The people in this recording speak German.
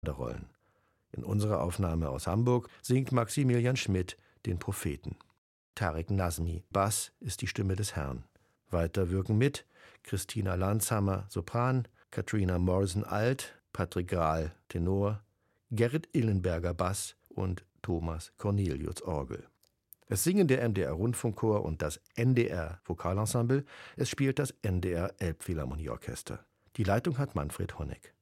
Rollen. In unserer Aufnahme aus Hamburg singt Maximilian Schmidt den Propheten. Tarek Nazmi, Bass, ist die Stimme des Herrn. Weiter wirken mit Christina Landshammer, Sopran, Katrina Morrison, Alt, Patrick Grahl, Tenor, Gerrit Illenberger, Bass und Thomas Cornelius, Orgel. Es singen der MDR-Rundfunkchor und das NDR-Vokalensemble. Es spielt das NDR Elbphilharmonieorchester. Die Leitung hat Manfred Honeck.